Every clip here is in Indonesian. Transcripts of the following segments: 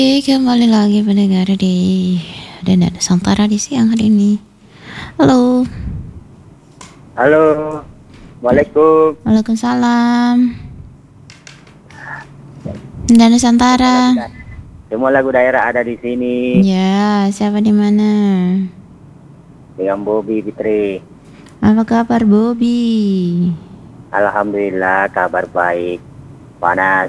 Oke, kembali lagi pendengar di Dana Nusantara di siang hari ini. Halo. Halo, Waalaikumsalam. Waalaikumsalam. Dana Semua lagu Nusantara. daerah, semua lagu daerah ada di sini Ya, siapa di mana? dengan Bobby Fitri. Apa kabar Bobby? Alhamdulillah kabar baik. Panas.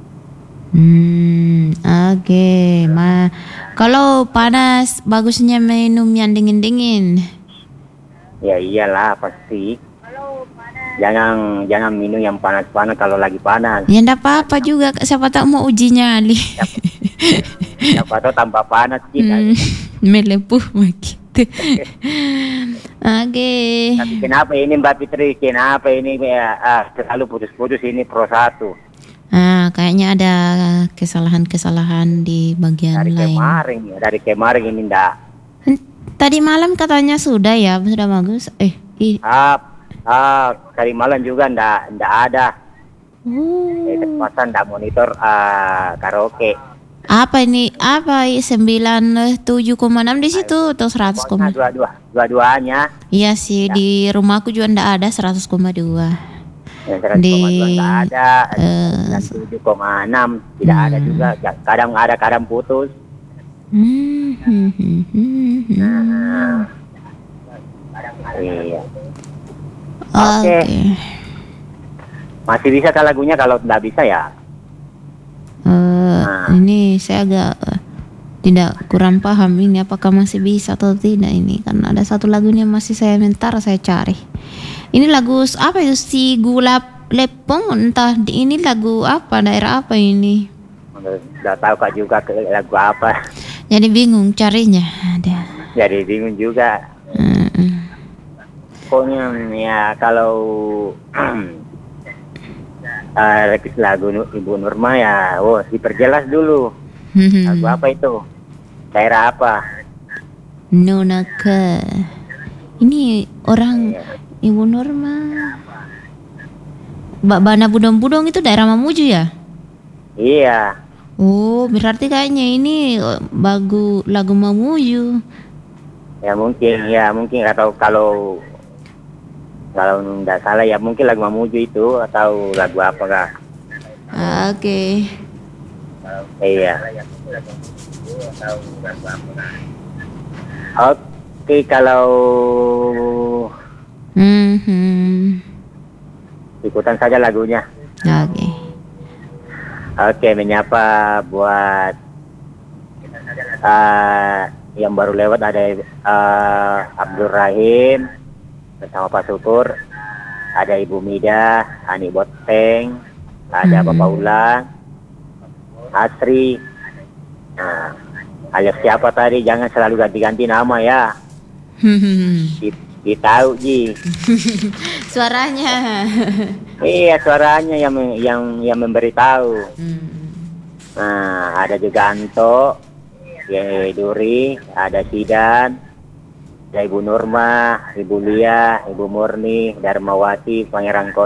Oke. Kalau panas bagusnya minum yang dingin-dingin. Ya iyalah pasti. Jangan jangan minum yang panas-panas kalau lagi panas. Ya enggak apa-apa juga, siapa tahu mau uji nyali. Siapa tahu tambah panas kita. Melepuh begitu. Oke. Tapi kenapa ini Mbak Fitri? Kenapa ini selalu putus-putus ini Pro 1? Kayaknya ada kesalahan-kesalahan di bagian lain. Dari kemarin ini ndak. Tadi malam katanya sudah ya, sudah bagus. Kali malam juga ndak ada. Pasang ndak monitor karaoke. Apa ini? Apa 97,6 di situ atau 100, dua-duanya. Iya sih, di rumahku juga ndak ada 100,2. Di 100,2 nggak ada, 7,6 tidak ada juga. Kadang ada, kadang putus. Iya. Oke. Masih bisa kan lagunya, kalau nggak bisa ya. Ini saya agak tidak kurang paham ini apakah masih bisa atau tidak ini, karena ada satu lagunya masih saya cari. Ini lagu apa itu, si Gulap Lepong, entah ini lagu apa, daerah apa ini? Nggak tahu kak juga lagu apa. Jadi bingung carinya. Jadi bingung juga. Pokoknya ya kalau lagu Ibu Nurma ya, diperjelas dulu. Lagu apa itu? Daerah apa? Nonaka. Ini orang Ibu Nurma. Bana Budong-Budong itu daerah Mamuju ya? Iya. Oh, berarti kayaknya ini lagu Mamuju. Ya mungkin atau kalau nggak salah ya mungkin lagu Mamuju itu, atau lagu apa kah? Oke. Iya. Oke, kalau ikutan saja lagunya. Oke, menyapa buat yang baru lewat, ada Abdul Rahim bersama Pak Syukur, ada Ibu Mida, Ani Boteng, ada Bapak Ulang, Asri. Alias siapa tadi, jangan selalu ganti-ganti nama ya. Ditahu Ji. Suaranya. Iya, suaranya yang memberitahu. Ada juga Anto, Duri, ada Sidan, ada Ibu Nurma, Ibu Lia, Ibu Murni, Darmawati, Pangeran Kota.